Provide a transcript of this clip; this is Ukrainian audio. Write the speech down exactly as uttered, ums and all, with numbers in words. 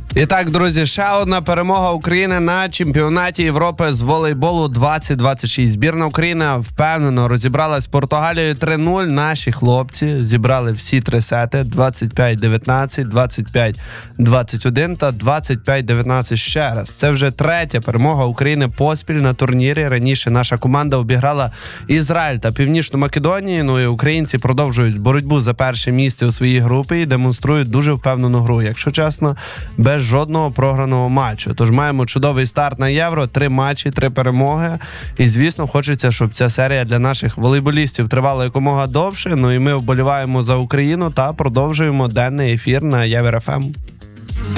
І так, друзі, ще одна перемога України на чемпіонаті Європи з волейболу двадцять двадцять шість. Збірна України впевнено розібралась з Португалією три нуль. Наші хлопці зібрали всі три сети: двадцять п'ять дев'ятнадцять, двадцять п'ять двадцять один та двадцять п'ять дев'ятнадцять ще раз. Це вже третя перемога України поспіль на турнірі. Раніше наша команда обіграла Ізраїль та Північну Македонію. Ну і українці продовжують боротьбу за перше місце у своїй групі і демонструють дуже впевнену гру. Якщо чесно, без жодного програного матчу. Тож маємо чудовий старт на Євро, три матчі, три перемоги. І, звісно, хочеться, щоб ця серія для наших волейболістів тривала якомога довше. Ну і ми вболіваємо за Україну та продовжуємо денний ефір на Євер еф ем.